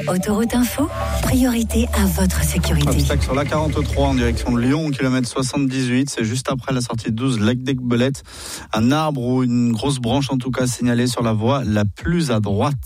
Autoroute Info, priorité à votre sécurité. Obstacle sur la 43 en direction de Lyon, kilomètre 78, c'est juste après la sortie 12, lac d'Aiguebelette. Un arbre ou une grosse branche en tout cas signalée sur la voie la plus à droite.